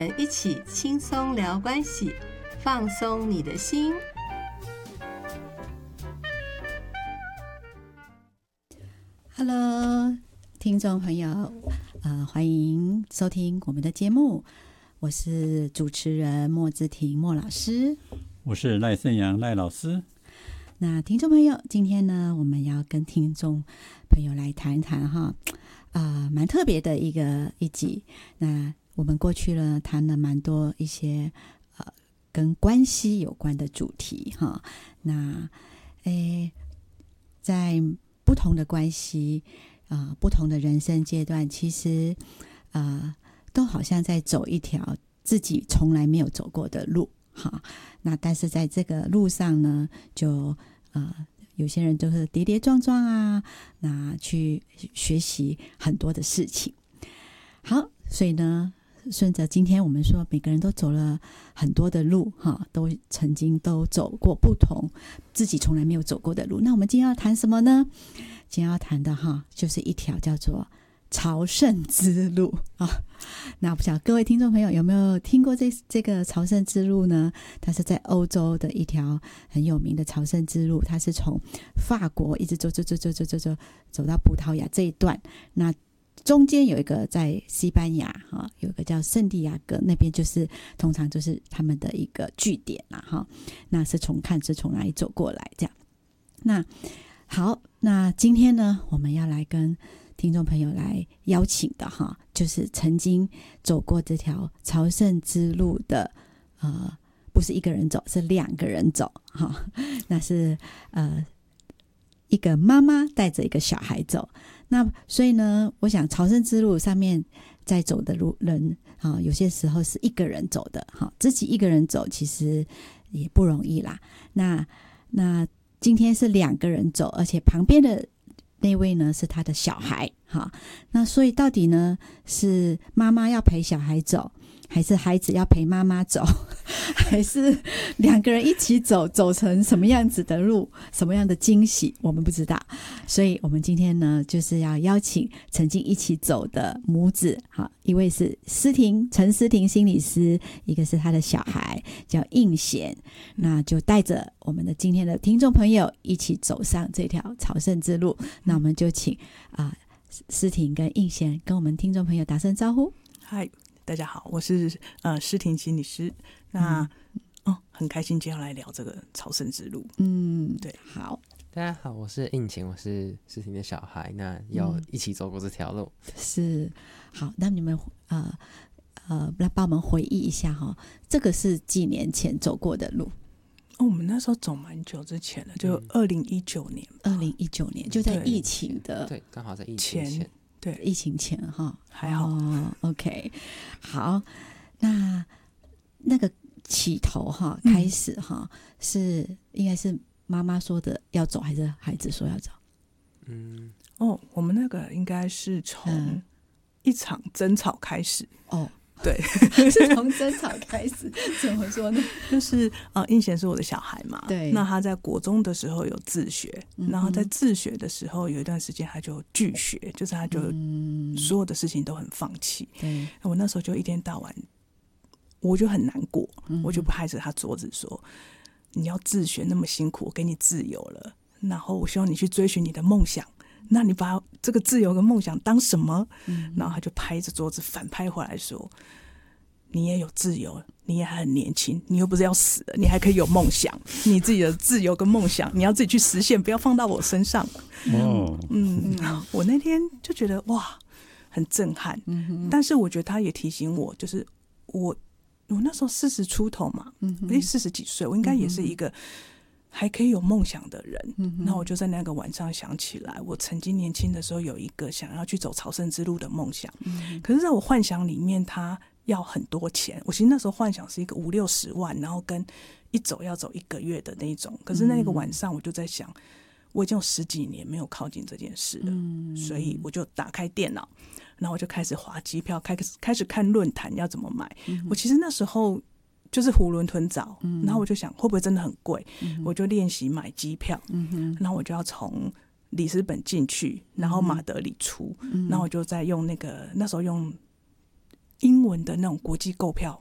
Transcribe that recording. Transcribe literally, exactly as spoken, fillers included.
一起轻松聊关系，放松你的心。 Hello， 听众朋友，呃，欢迎收听我们的节目，我是主持人莫姿婷莫老师， 我是赖胜阳赖老师。 那听众朋友，今天呢，我们要跟听众朋友来谈谈哈，啊、呃，蛮特别的一个一集。那我们过去呢，谈了蛮多一些呃跟关系有关的主题哈。那诶，在不同的关系啊、呃，不同的人生阶段，其实啊、呃，都好像在走一条自己从来没有走过的路哈。那但是在这个路上呢，就呃有些人就是跌跌撞撞啊，那去学习很多的事情。好，所以呢，顺着今天我们说，每个人都走了很多的路哈，都曾经都走过不同自己从来没有走过的路。那我们今天要谈什么呢？今天要谈的哈，就是一条叫做朝圣之路啊。那不晓得各位听众朋友有没有听过这这个朝圣之路呢？它是在欧洲的一条很有名的朝圣之路，它是从法国一直走走走走走走走走到葡萄牙这一段。那中间有一个在西班牙哈，有一个叫圣地亚哥，那边就是通常就是他们的一个据点啦哈。那是从看是从哪里走过来这样。那好，那今天呢，我们要来跟听众朋友来邀请的哈，就是曾经走过这条朝圣之路的，呃，不是一个人走，是两个人走哈。那是呃一个妈妈带着一个小孩走。那所以呢，我想朝圣之路上面在走的路人啊，有些时候是一个人走的哈，自己一个人走其实也不容易啦。那那今天是两个人走，而且旁边的那位呢是他的小孩哈。那所以到底呢是妈妈要陪小孩走，还是孩子要陪妈妈走，还是两个人一起走，走成什么样子的路，什么样的惊喜我们不知道。所以我们今天呢就是要邀请曾经一起走的母子，好，一位是思婷陈思婷心理师，一个是他的小孩叫应贤，那就带着我们的今天的听众朋友一起走上这条朝圣之路。那我们就请啊、呃、思婷跟应贤跟我们听众朋友打声招呼。 嗨，大家好，我是呃诗婷心理师。那、嗯哦、很开心今天要来聊这个朝圣之路。 嗯， 对， 好， 大家好，我是应勤，我是诗婷的小孩，那要一起走过这条路。 嗯、是好，那你们呃呃来帮我们回忆一下哈，这个是几年前走过的路？ 哦，我们那时候走蛮久之前的，就二零一九年， 二零一九年就在疫情的对，刚好在疫情前。 对， 疫情前哈， 还好。 哦 OK， 好，那那个起头哈，开始哈、嗯，是应该是妈妈说的要走，还是孩子说要走？ 嗯， 哦，我们那个应该是从一场争吵开始。 嗯、哦。 对， 是从争吵开始，怎么说呢？ 就是呃，应贤是我的小孩嘛， 对， 那他在国中的时候有自学，嗯、然后在自学的时候有一段时间他就拒学，就是他就所有的事情都很放弃。 对、嗯， 我那时候就一天到晚，我就很难过，嗯、我就拍着他桌子说：“你要自学那么辛苦，我给你自由了，然后我希望你去追寻你的梦想。”那你把这个自由跟梦想当什么？嗯、然后他就拍着桌子反拍回来说：“你也有自由，你也还很年轻，你又不是要死了，你还可以有梦想。你自己的自由跟梦想，你要自己去实现，不要放到我身上。” 哦， 嗯，嗯我那天就觉得哇，很震撼。嗯、但是我觉得他也提醒我，就是我我那时候四十出头嘛，嗯，四十几岁，我应该也是一个。还可以有梦想的人，嗯，那我就在那个晚上想起来，我曾经年轻的时候有一个想要去走朝圣之路的梦想，嗯，可是在我幻想里面，他要很多钱。我其实那时候幻想是一个五六十万，然后跟一走要走一个月的那种。可是那个晚上，我就在想，我已经有十几年没有靠近这件事了，嗯，所以我就打开电脑，然后我就开始划机票，开始开始看论坛要怎么买。嗯，我其实那时候。就是囫囵吞枣、嗯，然后我就想会不会真的很贵、嗯，我就练习买机票、嗯，然后我就要从里斯本进去，然后马德里出，嗯、然后我就在用那个那时候用英文的那种国际购票